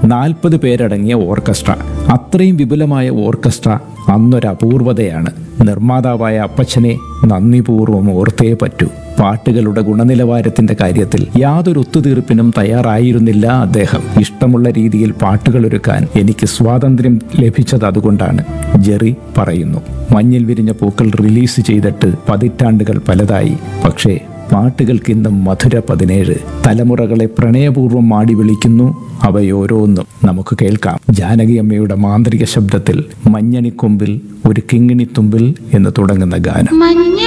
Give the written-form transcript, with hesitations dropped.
40 പേരടങ്ങിയ orchestra. അത്രയും വിപുലമായ orchestra അന്നൊരപൂർവതയാണ്. നിർമ്മാതാവായ അപ്പച്ചനെ നന്ദിപൂർവ്വം ഓർത്തേ പറ്റൂ. പാട്ടുകളുടെ ഗുണനിലവാരത്തിന്റെ കാര്യത്തിൽ യാതൊരു ഒത്തുതീർപ്പിനും തയ്യാറായിരുന്നില്ല അദ്ദേഹം. ഇഷ്ടമുള്ള രീതിയിൽ പാട്ടുകളൊരുക്കാൻ എനിക്ക് സ്വാതന്ത്ര്യം ലഭിച്ചത് അതുകൊണ്ടാണ്, ജെറി പറയുന്നു. മഞ്ഞിൽ വിരിഞ്ഞ പൂക്കൾ റിലീസ് ചെയ്തിട്ട് പതിറ്റാണ്ടുകൾ പലതായി. പക്ഷേ പാട്ടുകൾക്കിന്നും മധുര 17. തലമുറകളെ പ്രണയപൂർവ്വം മാടി വിളിക്കുന്നു അവയോരോന്നും. നമുക്ക് കേൾക്കാം ജാനകി അമ്മയുടെ മാന്ത്രിക ശബ്ദത്തിൽ മഞ്ഞണിക്കൊമ്പിൽ ഒരു കിങ്ങിണിത്തുമ്പിൽ എന്ന് തുടങ്ങുന്ന ഗാനം.